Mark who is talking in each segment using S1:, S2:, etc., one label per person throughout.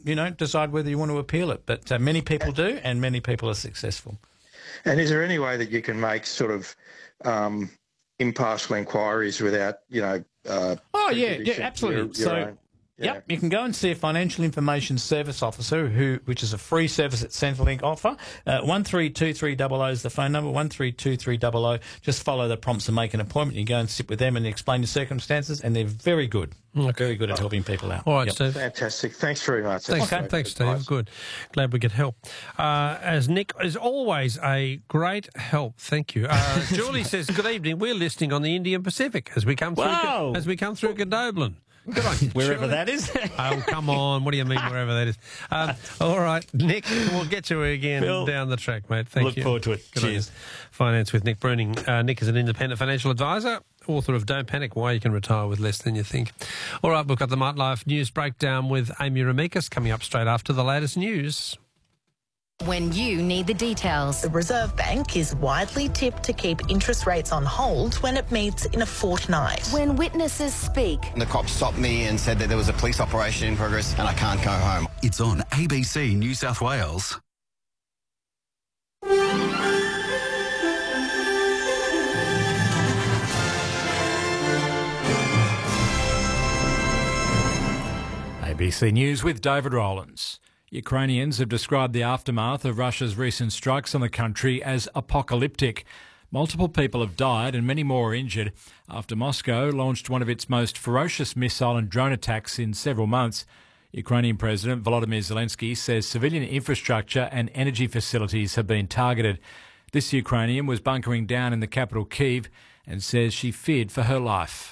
S1: decide whether you want to appeal it. But many people do, and many people are successful.
S2: And is there any way that you can make sort of impartial inquiries without,
S1: absolutely. Yep, you can go and see a Financial Information Service Officer, which is a free service that Centrelink offer. 132300 is the phone number, 132300. Just follow the prompts and make an appointment. You go and sit with them and explain your circumstances, and they're very good. Very good at helping people out.
S3: All right, Steve.
S2: Fantastic. Thanks very much.
S3: Thanks, Steve. Good. Glad we could help. As Nick is always a great help. Thank you. Julie says, good evening. We're listening on the Indian Pacific as we come through Godoblin. Good on you,
S1: wherever that is.
S3: Oh, come on. What do you mean, wherever that is? All right, Nick, we'll get you again down the track, mate. Thank you.
S1: Look forward to it.
S3: Good
S1: Cheers.
S3: Finance with Nick Bruning. Nick is an independent financial advisor, author of Don't Panic, Why You Can Retire With Less Than You Think. All right, we've got the Nightlife News Breakdown with Amy Ramikis coming up straight after the latest news.
S4: When you need the details.
S5: The Reserve Bank is widely tipped to keep interest rates on hold when it meets in a fortnight.
S4: When witnesses speak.
S6: The cops stopped me and said that there was a police operation in progress and I can't go home.
S7: It's on ABC New South Wales.
S8: ABC News with David Rowlands. Ukrainians have described the aftermath of Russia's recent strikes on the country as apocalyptic. Multiple people have died and many more are injured after Moscow launched one of its most ferocious missile and drone attacks in several months. Ukrainian President Volodymyr Zelensky says civilian infrastructure and energy facilities have been targeted. This Ukrainian was bunkering down in the capital Kyiv and says she feared for her life.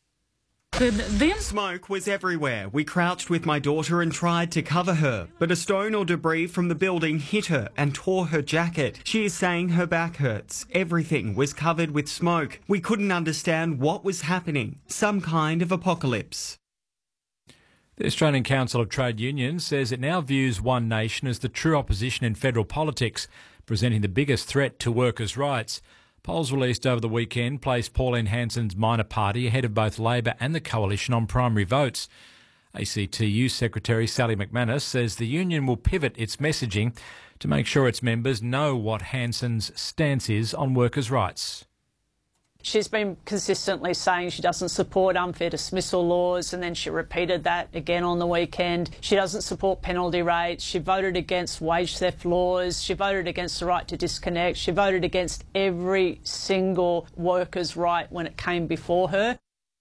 S9: Smoke was everywhere. We crouched with my daughter and tried to cover her, but a stone or debris from the building hit her and tore her jacket. She is saying her back hurts. Everything was covered with smoke. We couldn't understand what was happening. Some kind of apocalypse.
S8: The Australian Council of Trade Unions says it now views One Nation as the true opposition in federal politics, presenting the biggest threat to workers' rights. Polls released over the weekend placed Pauline Hanson's minor party ahead of both Labor and the Coalition on primary votes. ACTU Secretary Sally McManus says the union will pivot its messaging to make sure its members know what Hanson's stance is on workers' rights.
S10: She's been consistently saying she doesn't support unfair dismissal laws, and then she repeated that again on the weekend. She doesn't support penalty rates. She voted against wage theft laws. She voted against the right to disconnect. She voted against every single worker's right when it came before her.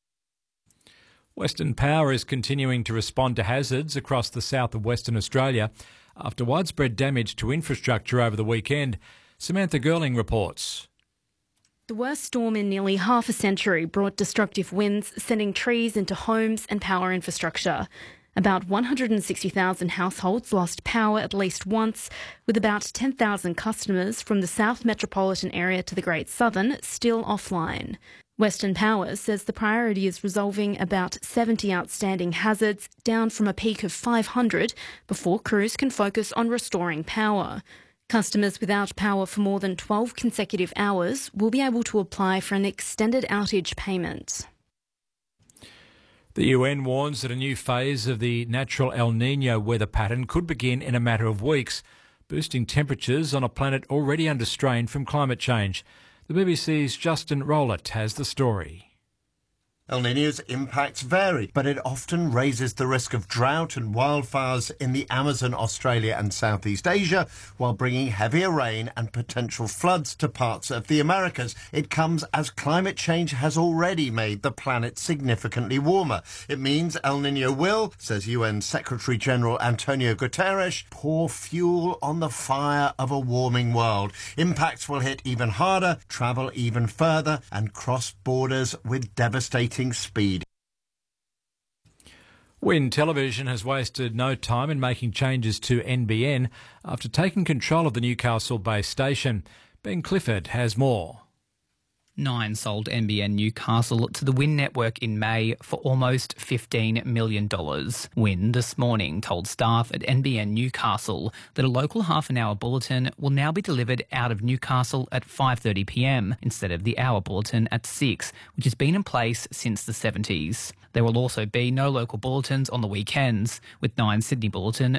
S8: Western Power is continuing to respond to hazards across the south of Western Australia after widespread damage to infrastructure over the weekend. Samantha Girling reports.
S11: The worst storm in nearly half a century brought destructive winds, sending trees into homes and power infrastructure. About 160,000 households lost power at least once, with about 10,000 customers from the South Metropolitan area to the Great Southern still offline. Western Power says the priority is resolving about 70 outstanding hazards, down from a peak of 500, before crews can focus on restoring power. Customers without power for more than 12 consecutive hours will be able to apply for an extended outage payment.
S8: The UN warns that a new phase of the natural El Niño weather pattern could begin in a matter of weeks, boosting temperatures on a planet already under strain from climate change. The BBC's Justin Rowlett has the story.
S12: El Niño's impacts vary, but it often raises the risk of drought and wildfires in the Amazon, Australia and Southeast Asia, while bringing heavier rain and potential floods to parts of the Americas. It comes as climate change has already made the planet significantly warmer. It means El Niño will, says UN Secretary-General Antonio Guterres, pour fuel on the fire of a warming world. Impacts will hit even harder, travel even further and cross borders with devastating speed.
S8: WIN Television has wasted no time in making changes to NBN after taking control of the Newcastle-based station. Ben Clifford has more.
S13: Nine sold NBN Newcastle to the WIN network in May for almost $15 million. WIN this morning told staff at NBN Newcastle that a local half-an-hour bulletin will now be delivered out of Newcastle at 5:30 p.m. instead of the hour bulletin at 6, which has been in place since the 70s. There will also be no local bulletins on the weekends, with Nine Sydney Bulletin